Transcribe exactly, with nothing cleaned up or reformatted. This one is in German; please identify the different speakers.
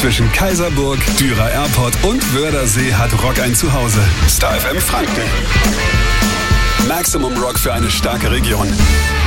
Speaker 1: Zwischen Kaiserburg, Dürer Airport und Wörthersee hat Rock ein Zuhause. Star F M Franken. Maximum Rock für eine starke Region.